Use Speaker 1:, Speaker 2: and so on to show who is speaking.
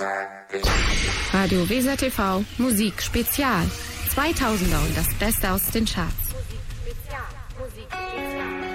Speaker 1: Radio Weser TV, Musik Spezial. 2000er und das Beste aus den Charts.